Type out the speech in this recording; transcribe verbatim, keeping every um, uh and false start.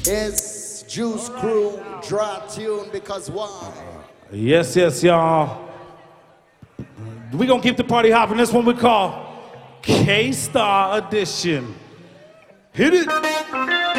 It's Juice Crew, Draw Tune, because why? Yes, yes, y'all. We gonna keep the party hopping. This one we call K-Star Edition. Hit it.